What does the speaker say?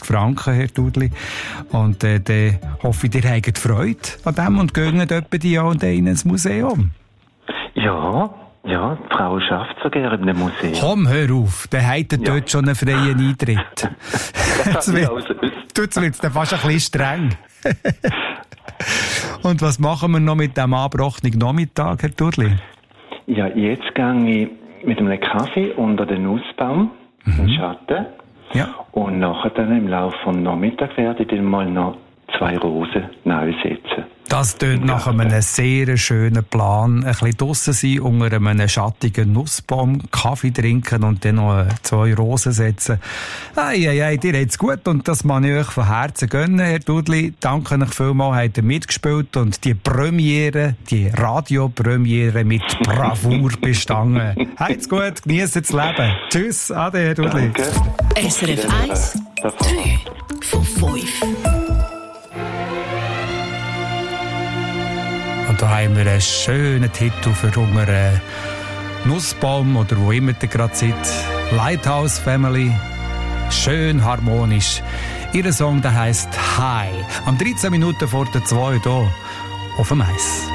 30 Franken, Herr Dudli. Und dann hoffe ich, ihr habt Freude an dem und gehen etwa die Jahr und ein ins Museum. Ja, die Frau schafft so gerne in einem Museum. Komm, hör auf, der hat dort schon einen freien Eintritt. Jetzt wird es fast ein bisschen streng. Und was machen wir noch mit dem abgebrochenen Nachmittag, Herr Dudli? Ja, jetzt gehe ich mit einem Kaffee unter den Nussbaum im Schatten. Ja. Und nachher dann im Laufe des Nachmittags werde ich dann mal noch 2 Rosen neu setzen. Das tönt nach einem sehr schönen Plan. Ein bisschen draussen sein, unter einem schattigen Nussbaum, Kaffee trinken und dann noch 2 Rosen setzen. Ei, dir geht's gut und das mag ich euch von Herzen gönnen, Herr Dudli. Danke euch vielmals, habt ihr mitgespielt und die Premiere, die Radiopremiere mit Bravour bestanden. Habt's gut, genießt das Leben. Tschüss, ade, Herr Dudli. Danke. SRF 1, 3 von 5. Und da haben wir einen schönen Titel für unseren Nussbaum oder wo immer ihr gerade seid. Lighthouse Family. Schön harmonisch. Ihr Song, der heisst High. Am 13 Minuten vor der 2 hier auf dem Eis.